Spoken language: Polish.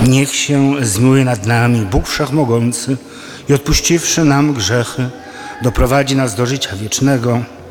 Niech się zmiłuje nad nami Bóg Wszechmogący i odpuściwszy nam grzechy, doprowadzi nas do życia wiecznego.